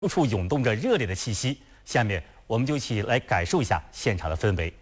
处处涌动着热烈的气息。下面我们就一起来感受一下现场的氛围。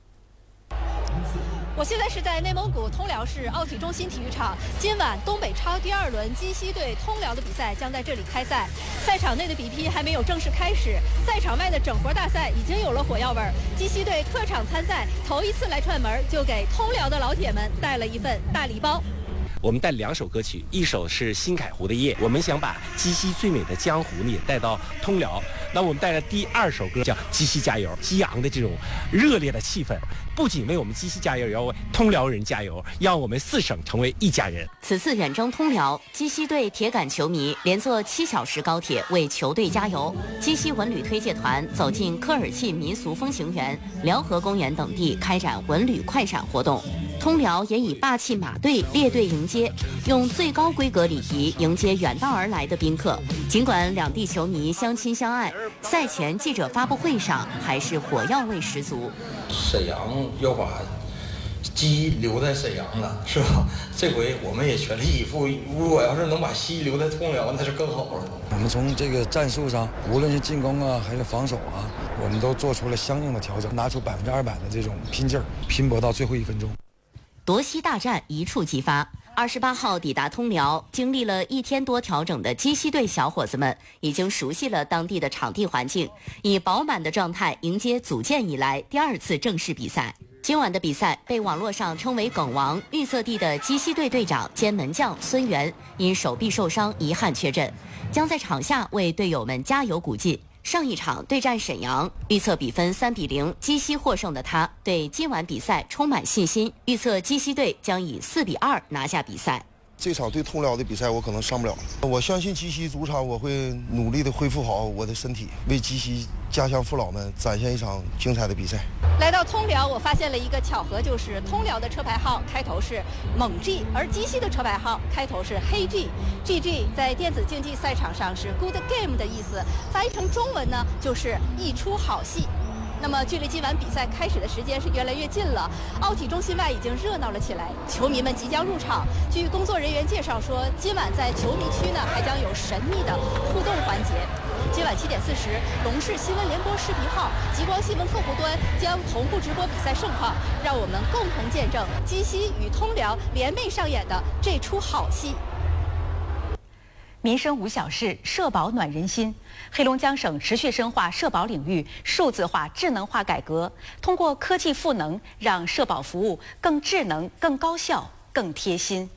我现在是在内蒙古通辽市奥体中心体育场，今晚东北超第2轮鸡西对通辽的比赛将在这里开赛。赛场内的比拼还没有正式开始，赛场外的整活大赛已经有了火药味儿。鸡西队客场参赛，头一次来串门，就给通辽的老铁们带了一份大礼包。 我们带2首歌曲，一首是新凯湖的夜，我们想把鸡西最美的江湖呢也带到通辽。那我们带着第2首歌叫鸡西加油，激昂的这种热烈的气氛，不仅为我们鸡西加油，也要为通辽人加油，让我们4省成为一家人。 此次远征通辽，鸡西队铁杆球迷连坐7小时高铁为球队加油。鸡西文旅推介团走进科尔沁民俗风行园、辽河公园等地开展文旅快闪活动。通辽也以霸气马队列队迎接，用最高规格礼仪迎接远道而来的宾客。尽管两地球迷相亲相爱，赛前记者发布会上还是火药味十足。 沈阳要把鸡留在沈阳了，是吧？这回我们也全力以赴，如果要是能把鸡留在通辽，那就更好了。 我们从这个战术上，无论是进攻啊还是防守啊，我们都做出了相应的调整，拿出200%的这种拼劲儿，拼搏到最后1分钟。 夺西大战一触即发。28号抵达通辽，经历了1天多调整的鸡西队小伙子们已经熟悉了当地的场地环境，以饱满的状态迎接组建以来第2次正式比赛。今晚的比赛被网络上称为梗王预测地的鸡西队队长兼门将孙源因手臂受伤遗憾缺阵，将在场下为队友们加油鼓劲。上一场对战沈阳，预测比分3-0，鸡西获胜的他对今晚比赛充满信心，预测鸡西队将以4-2拿下比赛。 这场对通辽的比赛我可能上不了，我相信鸡西主场我会努力的恢复好我的身体，为鸡西家乡父老们展现一场精彩的比赛。 来到通辽，我发现了一个巧合，就是通辽的车牌号开头是猛 G， 而鸡西的车牌号开头是黑 G。GG 在电子竞技赛场上是 Good Game 的意思，翻译成中文呢就是一出好戏。那么距离今晚比赛开始的时间是越来越近了，奥体中心外已经热闹了起来，球迷们即将入场。据工作人员介绍说，今晚在球迷区呢还将有神秘的互动环节。今晚7点40，龙视新闻联播视频号、极光新闻客户端将同步直播比赛盛况，让我们共同见证鸡西与通辽联袂上演的这出好戏。 民生无小事，社保暖人心。黑龙江省持续深化社保领域数字化、智能化改革，通过科技赋能，让社保服务更智能、更高效、更贴心。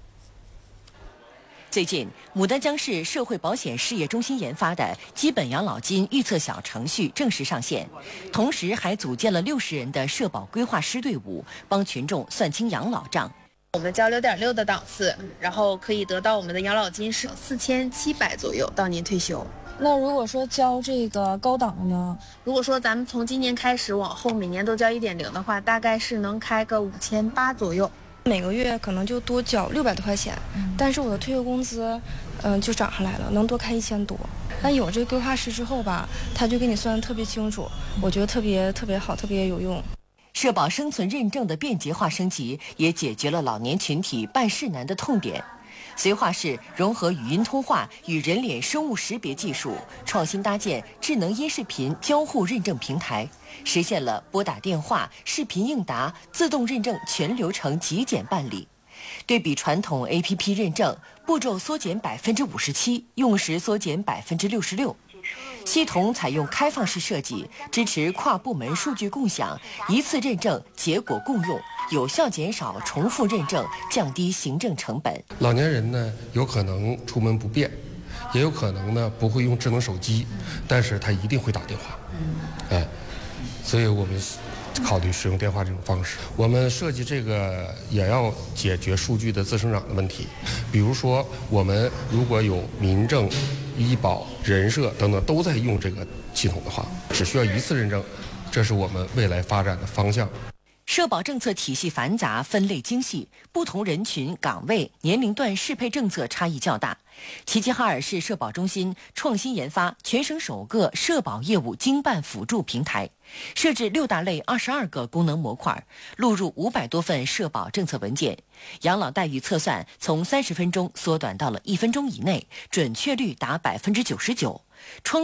最近，牡丹江市社会保险事业中心研发的基本养老金预测小程序正式上线，同时还组建了60人的社保规划师队伍，帮群众算清养老账。 我们交6.6的档次，然后可以得到我们的养老金是4700左右到您退休。 那如果说交这个高档呢？ 如果说咱们从今年开始往后每年都交1.0的话，大概是能开个5800左右。 每个月可能就多缴600多块钱，但是我的退休工资，就涨上来了，能多开1000多。那有这个规划师之后吧，他就给你算得特别清楚，我觉得特别好，特别有用。 社保生存认证的便捷化升级，也解决了老年群体办事难的痛点。绥化市融合语音通话与人脸生物识别技术，创新搭建智能音视频交互认证平台，实现了拨打电话、视频应答、自动认证全流程极简办理。对比传统 APP 认证，步骤缩减57%，用时缩减66%。系统采用开放式设计，支持跨部门数据共享，一次认证结果共用，有效减少重复认证，降低行政成本。 老年人呢，有可能出门不便，也有可能呢不会用智能手机，但是他一定会打电话，所以我们考虑使用电话这种方式。我们设计这个也要解决数据的自生长的问题，比如说我们如果有民政、医保、人社等等都在用这个系统的话，只需要一次认证，这是我们未来发展的方向。 社保政策体系繁杂，分类精细，不同人群、岗位、年龄段适配政策差异较大。齐齐哈尔市社保中心创新研发全省首个社保业务经办辅助平台，设置6大类22个功能模块，录入500多份社保政策文件，养老待遇测算从30分钟缩短到了1分钟以内，准确率达99%。 窗